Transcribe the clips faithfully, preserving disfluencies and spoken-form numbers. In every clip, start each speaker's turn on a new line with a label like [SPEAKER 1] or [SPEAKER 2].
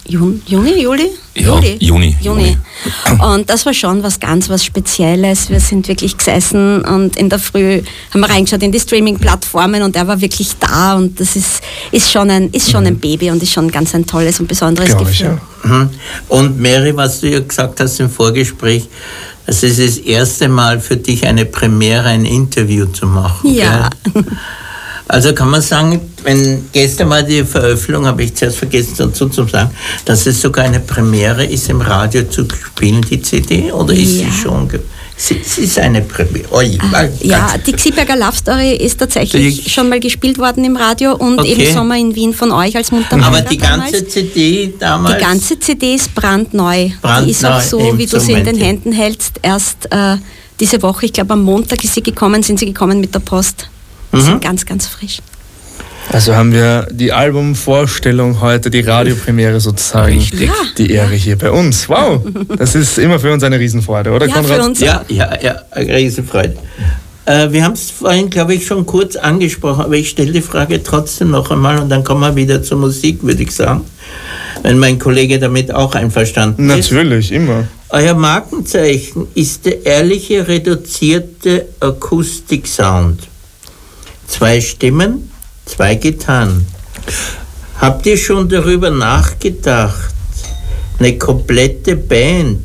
[SPEAKER 1] Juni, Juni, Juli?
[SPEAKER 2] Ja, Juli. Juni,
[SPEAKER 1] Juni. Und das war schon was ganz was Spezielles. Wir sind wirklich gesessen und in der Früh haben wir reingeschaut in die Streaming-Plattformen und er war wirklich da und das ist, ist schon, ein, ist schon mhm. ein Baby und ist schon ganz ein tolles und besonderes Gefühl. Ich, ja.
[SPEAKER 3] mhm. Und Mary, was du ja gesagt hast im Vorgespräch, es ist das erste Mal für dich eine Premiere, ein Interview zu machen.
[SPEAKER 1] Ja.
[SPEAKER 3] Gell? Also kann man sagen, wenn gestern mal die Veröffentlichung, habe ich zuerst vergessen dazu zu sagen, dass es sogar eine Premiere ist, im Radio zu spielen, die C D, oder ist
[SPEAKER 1] ja.
[SPEAKER 3] sie schon? Es ist eine Premiere. Oh,
[SPEAKER 1] ah, ja, die Xiberger Love Story ist tatsächlich die, schon mal gespielt worden im Radio und okay. eben Sommer in Wien von euch als Mundharmonika.
[SPEAKER 3] Aber die ganze damals. C D damals?
[SPEAKER 1] Die ganze C D ist brandneu.
[SPEAKER 3] brandneu
[SPEAKER 1] die ist auch so, wie du sie in den Händen hältst, erst äh, diese Woche, ich glaube am Montag ist sie gekommen, sind sie gekommen mit der Post. Die sind ganz, ganz frisch.
[SPEAKER 4] Also haben wir die Albumvorstellung heute, die Radiopremiere sozusagen.
[SPEAKER 2] Richtig.
[SPEAKER 1] Ja.
[SPEAKER 4] Die Ehre hier bei uns. Wow, das ist immer für uns eine Riesenfreude, oder
[SPEAKER 1] ja,
[SPEAKER 4] Konrad?
[SPEAKER 1] Für uns
[SPEAKER 3] ja, ja, ja, eine Riesenfreude. Äh, wir haben es vorhin, glaube ich, schon kurz angesprochen, aber ich stelle die Frage trotzdem noch einmal und dann kommen wir wieder zur Musik, würde ich sagen. Wenn mein Kollege damit auch einverstanden
[SPEAKER 4] Natürlich,
[SPEAKER 3] ist.
[SPEAKER 4] Natürlich, immer.
[SPEAKER 3] Euer Markenzeichen ist der ehrliche, reduzierte Akustiksound. Zwei Stimmen, zwei Gitarren. Habt ihr schon darüber nachgedacht, eine komplette Band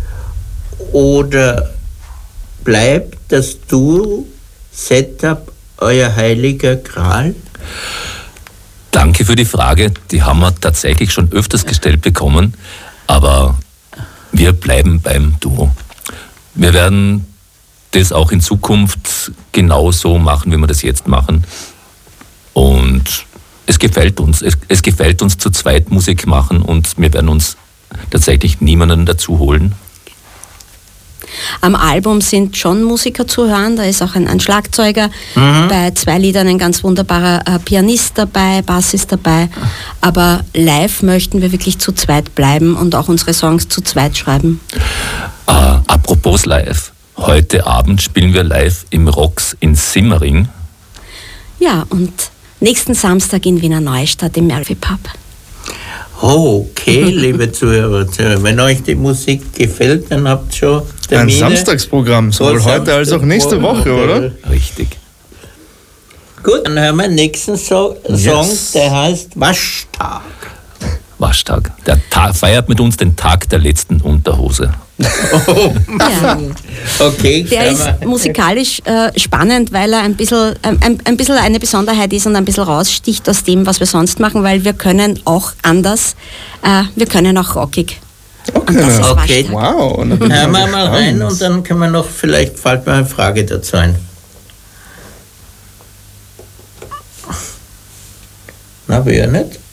[SPEAKER 3] oder bleibt das Duo-Setup euer heiliger Gral?
[SPEAKER 2] Danke für die Frage. Die haben wir tatsächlich schon öfters gestellt bekommen, aber wir bleiben beim Duo. Wir werden das auch in Zukunft genauso machen, wie wir das jetzt machen. Und es gefällt uns. Es, es gefällt uns zu zweit Musik machen und wir werden uns tatsächlich niemanden dazu holen.
[SPEAKER 1] Am Album sind schon Musiker zu hören, da ist auch ein, ein Schlagzeuger, mhm. bei zwei Liedern ein ganz wunderbarer äh, Pianist dabei, Bass ist dabei, aber live möchten wir wirklich zu zweit bleiben und auch unsere Songs zu zweit schreiben.
[SPEAKER 2] Äh, apropos live. Heute Abend spielen wir live im Rocks in Simmering.
[SPEAKER 1] Ja, und nächsten Samstag in Wiener Neustadt im Melfi Pub.
[SPEAKER 3] Oh, okay, liebe Zuhörer, wenn euch die Musik gefällt, dann habt ihr schon Termine.
[SPEAKER 4] Ein Samstagsprogramm, sowohl heute als auch nächste Woche, oder?
[SPEAKER 2] Richtig.
[SPEAKER 3] Gut, dann hören wir den nächsten so- Song,
[SPEAKER 2] yes.
[SPEAKER 3] der heißt Waschtag.
[SPEAKER 2] Waschtag. Der Tag feiert mit uns den Tag der letzten Unterhose.
[SPEAKER 3] Oh.
[SPEAKER 1] Ja.
[SPEAKER 3] Okay,
[SPEAKER 1] der ist musikalisch äh, spannend, weil er ein bisschen, äh, ein, ein bisschen eine Besonderheit ist und ein bisschen raussticht aus dem, was wir sonst machen, weil wir können auch anders, äh, wir können auch rockig.
[SPEAKER 4] Okay,
[SPEAKER 1] und das ist
[SPEAKER 3] okay.
[SPEAKER 4] Wow.
[SPEAKER 3] Hören wir mal rein und dann können wir noch, vielleicht fällt mir eine Frage dazu ein. Na, wer nicht?